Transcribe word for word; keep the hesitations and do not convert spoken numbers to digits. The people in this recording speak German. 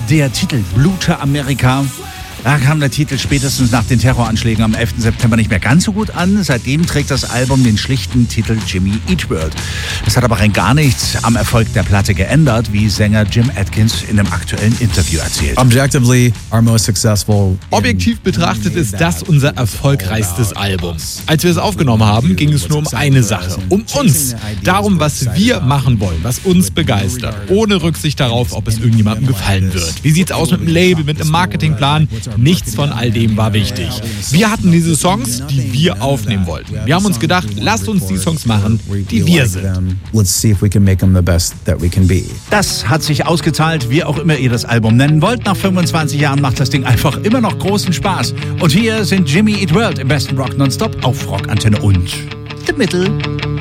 der Titel Blute Amerika. Da kam der Titel spätestens nach den Terroranschlägen am elften September nicht mehr ganz so gut an. Seitdem trägt das Album den schlichten Titel Jimmy Eat World. Das hat aber rein gar nichts am Erfolg der Platte geändert, wie Sänger Jim Adkins in einem aktuellen Interview erzählt. Objectively, our most successful. Objektiv betrachtet ist das unser erfolgreichstes Album. Als wir es aufgenommen haben, ging es nur um eine Sache, um uns. Darum, was wir machen wollen, was uns begeistert. Ohne Rücksicht darauf, ob es irgendjemandem gefallen wird. Wie sieht's aus mit dem Label, mit dem Marketingplan? Nichts von all dem war wichtig. Wir hatten diese Songs, die wir aufnehmen wollten. Wir haben uns gedacht, lasst uns die Songs machen, die wir sind. Das hat sich ausgezahlt, wie auch immer ihr das Album nennen wollt. Nach fünfundzwanzig Jahren macht das Ding einfach immer noch großen Spaß. Und hier sind Jimmy Eat World im besten Rock Nonstop auf Rock Antenne und The Middle.